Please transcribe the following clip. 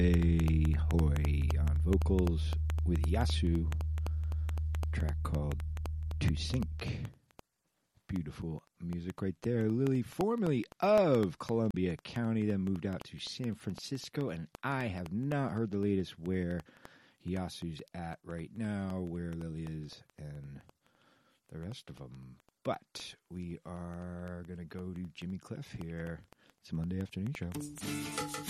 Hoy on vocals with Yasu, track called To Sink. Beautiful music right there. Lily, formerly of Columbia County, then moved out to San Francisco, and I have not heard the latest where Yasu's at right now, where Lily is, and the rest of them. But we are going to go to Jimmy Cliff here. It's a Monday afternoon show.